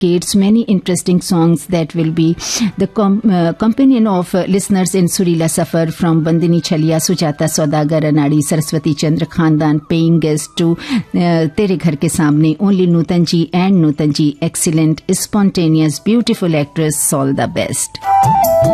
dedicates many interesting songs that will be the companion of listeners in Surila Safar, from Bandini Chalia, Sujata Saudagar, Anadi, Saraswati Chandra Khandan, Paying Guest to Tere Ghar Ke Samne, only Nutan ji and Nutan ji, excellent, spontaneous, beautiful actress, all the best.